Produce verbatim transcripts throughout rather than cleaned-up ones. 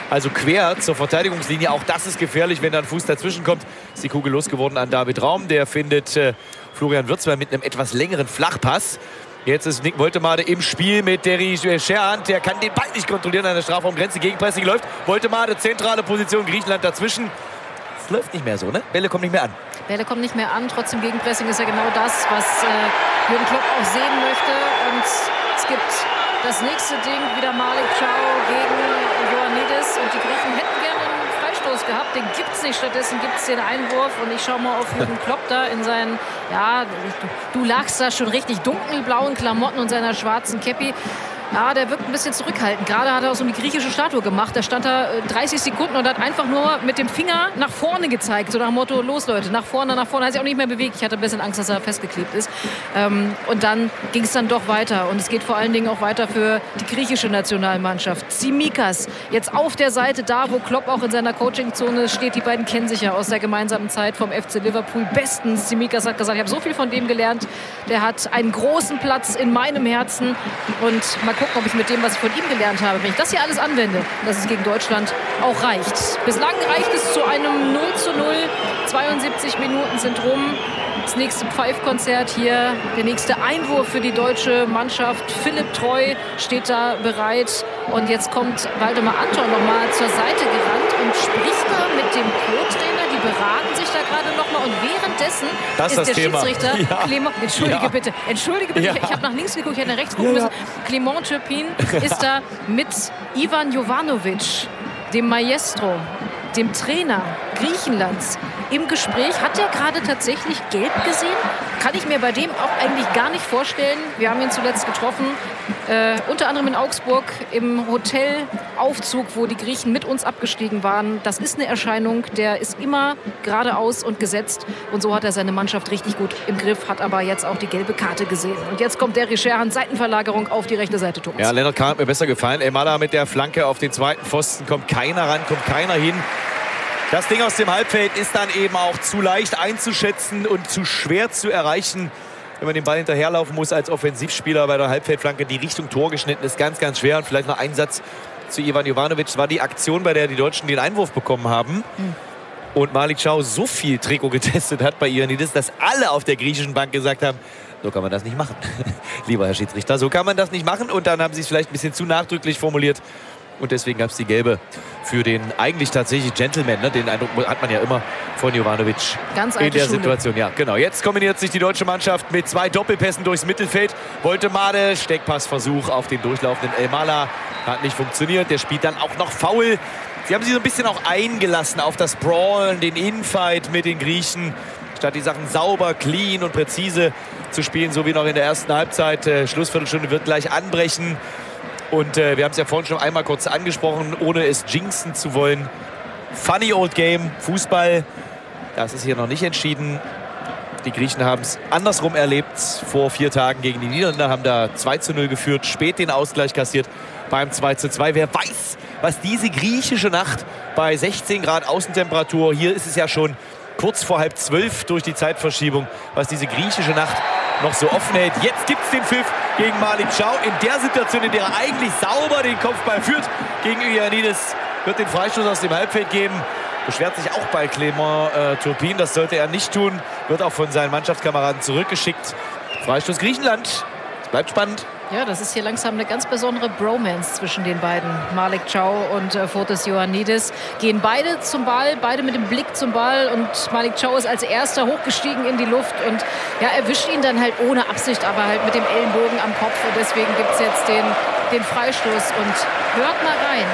also quer zur Verteidigungslinie. Auch das ist gefährlich, wenn da ein Fuß dazwischen kommt. Ist die Kugel losgeworden an David Raum. Der findet äh, Florian Würzberg mit einem etwas längeren Flachpass. Jetzt ist Nick Woltemade im Spiel mit Derry Scherhand. Der kann den Ball nicht kontrollieren an der Strafraumgrenze. Gegenpressing läuft. Woltemade, zentrale Position, Griechenland dazwischen. Es läuft nicht mehr so, ne? Bälle kommen nicht mehr an. Bälle kommen nicht mehr an. Trotzdem Gegenpressing ist ja genau das, was äh, Jürgen Klopp auch sehen möchte. Und es gibt das nächste Ding, wieder Malik Thiaw gegen Ioannidis. Und die Griechen hätten gerne einen Freistoß gehabt. Den gibt es nicht. Stattdessen gibt es den Einwurf. Und ich schaue mal auf Jürgen Klopp da in seinen, ja, du, du lagst da schon richtig dunkelblauen Klamotten und seiner schwarzen Käppi. Ja, der wirkt ein bisschen zurückhaltend. Gerade hat er auch so eine griechische Statue gemacht. Da stand er dreißig Sekunden und hat einfach nur mit dem Finger nach vorne gezeigt. So nach dem Motto, los Leute, nach vorne, nach vorne. Hat sich auch nicht mehr bewegt. Ich hatte ein bisschen Angst, dass er festgeklebt ist. Ähm, und dann ging es dann doch weiter. Und es geht vor allen Dingen auch weiter für die griechische Nationalmannschaft. Tsimikas, jetzt auf der Seite da, wo Klopp auch in seiner Coachingzone steht. Die beiden kennen sich ja aus der gemeinsamen Zeit vom F C Liverpool bestens. Tsimikas hat gesagt, ich habe so viel von dem gelernt. Der hat einen großen Platz in meinem Herzen. Und mal gucken, ob ich mit dem, was ich von ihm gelernt habe, wenn ich das hier alles anwende, dass es gegen Deutschland auch reicht. Bislang reicht es zu einem null zu null. zweiundsiebzig Minuten sind rum. Das nächste Pfeifkonzert hier, der nächste Einwurf für die deutsche Mannschaft. Philipp Treu steht da bereit. Und jetzt kommt Waldemar Anton nochmal zur Seite gerannt und spricht da mit dem Co-Trainer. Die beraten sich da gerade nochmal. Und währenddessen das ist das der Thema. Schiedsrichter ja. Clement, entschuldige ja. bitte, entschuldige bitte, ja. ich, ich habe nach links geguckt, ich hätte nach rechts gucken ja, ja. müssen. Clement Turpin ist da mit Ivan Jovanovic, dem Maestro, dem Trainer Griechenlands, im Gespräch. Hat er gerade tatsächlich gelb gesehen? Kann ich mir bei dem auch eigentlich gar nicht vorstellen. Wir haben ihn zuletzt getroffen, äh, unter anderem in Augsburg im Hotelaufzug, wo die Griechen mit uns abgestiegen waren. Das ist eine Erscheinung, der ist immer geradeaus und gesetzt. Und so hat er seine Mannschaft richtig gut im Griff, hat aber jetzt auch die gelbe Karte gesehen. Und jetzt kommt Derry Scherhand, Seitenverlagerung auf die rechte Seite, Thomas. Ja, Lennart Kahn hat mir besser gefallen. Emala mit der Flanke auf den zweiten Pfosten, kommt keiner ran, kommt keiner hin. Das Ding aus dem Halbfeld ist dann eben auch zu leicht einzuschätzen und zu schwer zu erreichen, wenn man den Ball hinterherlaufen muss als Offensivspieler bei der Halbfeldflanke. Die Richtung Tor geschnitten ist ganz, ganz schwer. Und vielleicht noch ein Satz zu Ivan Jovanovic. War die Aktion, bei der die Deutschen den Einwurf bekommen haben. Mhm. Und Malik Thiaw so viel Trikot getestet hat bei Ioannidis, dass alle auf der griechischen Bank gesagt haben, so kann man das nicht machen. Lieber Herr Schiedsrichter, so kann man das nicht machen. Und dann haben sie es vielleicht ein bisschen zu nachdrücklich formuliert. Und deswegen gab es die gelbe für den eigentlich tatsächlich Gentleman. Ne? Den Eindruck hat man ja immer von Jovanovic Ganz alte in der Schule. Situation. Ja, genau. Jetzt kombiniert sich die deutsche Mannschaft mit zwei Doppelpässen durchs Mittelfeld. Woltemade, Steckpassversuch auf den durchlaufenden Elmala. Hat nicht funktioniert. Der spielt dann auch noch faul. Sie haben sich so ein bisschen auch eingelassen auf das Brawlen, den Infight mit den Griechen. Statt die Sachen sauber, clean und präzise zu spielen, so wie noch in der ersten Halbzeit. Äh, Schlussviertelstunde wird gleich anbrechen. Und äh, wir haben es ja vorhin schon einmal kurz angesprochen, ohne es jinxen zu wollen. Funny old game, Fußball, das ist hier noch nicht entschieden. Die Griechen haben es andersrum erlebt vor vier Tagen gegen die Niederländer, haben da zwei zu null geführt, spät den Ausgleich kassiert beim zwei zu zwei. Wer weiß, was diese griechische Nacht bei sechzehn Grad Außentemperatur, hier ist es ja schon kurz vor halb zwölf durch die Zeitverschiebung, was diese griechische Nacht noch so offen hält. Jetzt gibt es den Pfiff gegen Malik Thiaw. In der Situation, in der er eigentlich sauber den Kopfball führt gegen Ioannidis, wird den Freistoß aus dem Halbfeld geben. Beschwert sich auch bei Clement äh, Turpin. Das sollte er nicht tun. Wird auch von seinen Mannschaftskameraden zurückgeschickt. Freistoß Griechenland. Es bleibt spannend. Ja, das ist hier langsam eine ganz besondere Bromance zwischen den beiden. Malik Thiaw und äh, Fotis Ioannidis gehen beide zum Ball, beide mit dem Blick zum Ball. Und Malik Thiaw ist als erster hochgestiegen in die Luft und ja, erwischt ihn dann halt ohne Absicht, aber halt mit dem Ellenbogen am Kopf. Und deswegen gibt es jetzt den, den Freistoß. Und hört mal rein.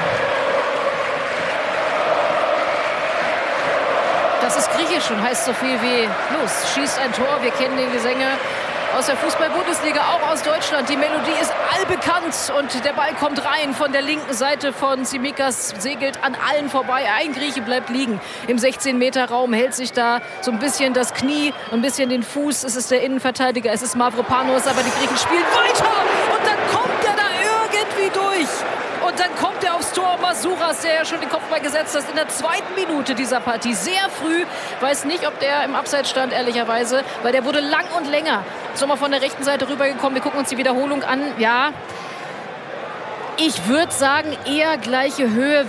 Das ist griechisch und heißt so viel wie los, schießt ein Tor. Wir kennen die Gesänge aus der Fußball-Bundesliga, auch aus Deutschland. Die Melodie ist allbekannt und der Ball kommt rein von der linken Seite von Tsimikas, segelt an allen vorbei. Ein Grieche bleibt liegen im sechzehn Meter Raum, hält sich da so ein bisschen das Knie, ein bisschen den Fuß. Es ist der Innenverteidiger, es ist Mavropanos, aber die Griechen spielen weiter und dann kommt er da irgendwie durch. Und dann kommt er aufs Tor. Masouras, der ja schon den Kopfball gesetzt hat in der zweiten Minute dieser Partie. Sehr früh. Weiß nicht, ob der im Abseits stand, ehrlicherweise. Weil der wurde lang und länger. Ist nochmal von der rechten Seite rübergekommen. Wir gucken uns die Wiederholung an. Ja, ich würde sagen, eher gleiche Höhe.